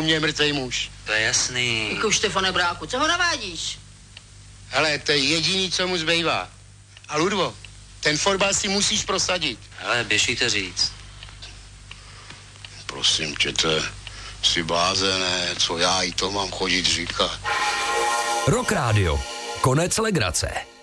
mě mrtvej muž. To je jasný. Jako Štefane Bráku, co ho navádíš? Hele, to je jediný, co mu zbývá. A Ludvo, ten fotbal si musíš prosadit. Ale běž jí to říct. Prosím tě, to si blázené, co já jí to mám chodit říkat. Rock Radio. Konec legrace.